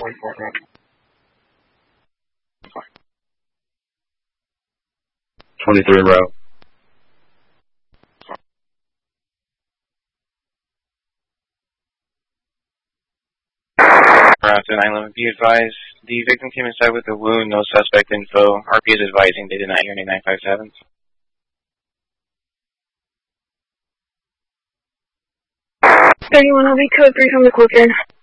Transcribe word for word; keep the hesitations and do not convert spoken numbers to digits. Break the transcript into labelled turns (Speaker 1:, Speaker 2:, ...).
Speaker 1: twenty-four, correct?
Speaker 2: twenty-three row.
Speaker 3: Route to nine eleven, be advised, the victim came inside with a wound, no suspect info. R P is advising they did not hear any nine five sevens.
Speaker 4: thirty-one will be code three from the Corcoran.